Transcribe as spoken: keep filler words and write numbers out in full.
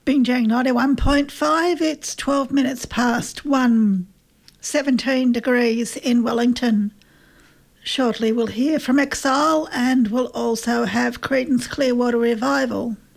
Binjang ninety-one point five, it's twelve minutes past one, seventeen degrees in Wellington. Shortly we'll hear from Exile and we'll also have Creedence Clearwater Revival.